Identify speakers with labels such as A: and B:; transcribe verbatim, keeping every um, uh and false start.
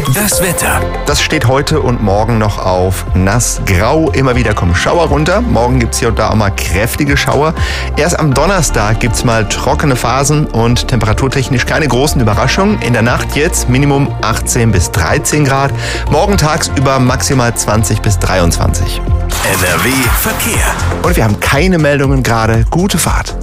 A: Das Wetter.
B: Das steht heute und morgen noch auf nass-grau. Immer wieder kommen Schauer runter. Morgen gibt es hier und da auch mal kräftige Schauer. Erst am Donnerstag gibt es mal trockene Phasen und temperaturtechnisch keine großen Überraschungen. In der Nacht jetzt Minimum achtzehn bis dreizehn Grad. Morgen tagsüber maximal zwanzig bis dreiundzwanzig.
A: N R W Verkehr.
B: Und wir haben keine Meldungen gerade. Gute Fahrt.